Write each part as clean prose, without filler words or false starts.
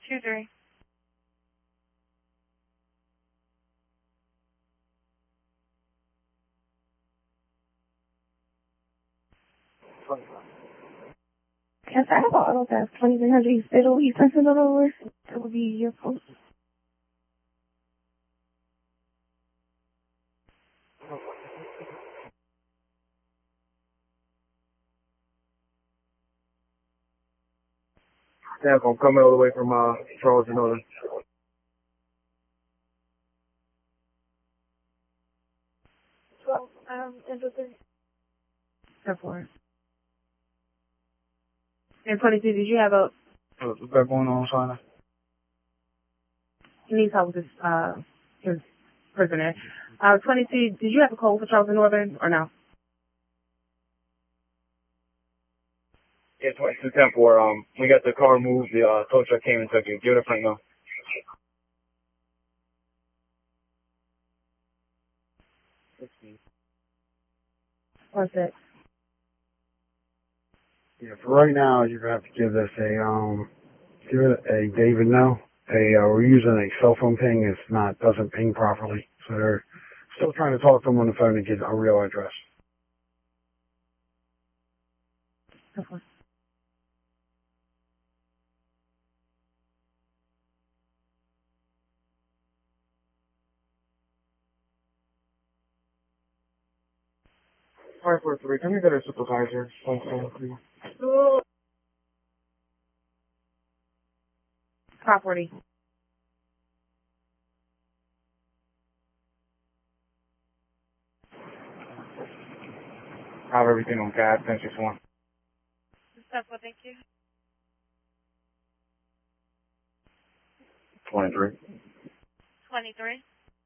23. Yes, I have an auto theft, 2300 East Middle. You sent it over. That would be your post. Yeah, I'm coming all the way from Charles and Northern. Enter 3. Step 4. And 22, did you have a... What's that going on, Shana? He needs help with his prisoner. 22, did you have a code for Charles and Northern or no? Yeah, 22 10-4. We got the car moved. The tow truck came and took it. Give it a front now. What's it? Yeah, for right now, you're gonna have to give this give it a David no. We're using a cell phone ping. Doesn't ping properly, so they're still trying to talk to them on the phone to get a real address. Okay. Five, 4, 3. Can you get a supervisor? 1, 2, 3. 540. I have everything on CAD. 10-6-1. Step 4, thank you. 23. 23.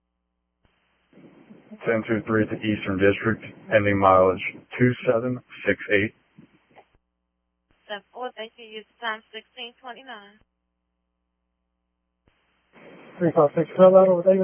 10-2-3 to Eastern District. Ending mileage 2768. Step 4, thank you. Use time 1629. 356, fill that over, David.